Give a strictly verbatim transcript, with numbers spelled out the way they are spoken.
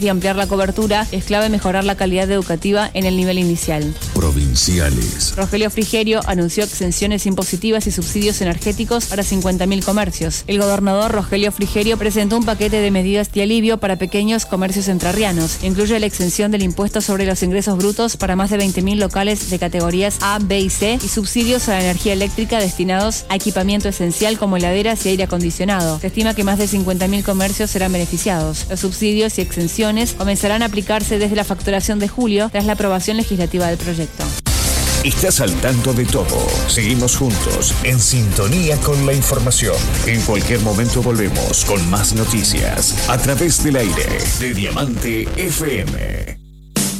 y ampliar la cobertura es clave mejorar la calidad educativa en el nivel inicial. Provinciales. Rogelio Frigerio anunció exenciones impositivas y subsidios energéticos para cincuenta mil comercios. El gobernador Rogelio Frigerio presentó un paquete de medidas de alivio para pequeños comercios entrerrianos. Incluye la exención del impuesto sobre los ingresos brutos para más de veinte mil locales de categorías A, B y C y subsidios a la energía eléctrica destinados a equipamiento esencial como heladeras y aire acondicionado. Se estima que más de cincuenta mil comercios serán beneficiados. Los subsidios y exenciones comenzarán a aplicarse desde la facturación de julio tras la aprobación legislativa del proyecto. Estás al tanto de todo. Seguimos juntos, en sintonía con la información. En cualquier momento volvemos con más noticias a través del aire de Diamante F M.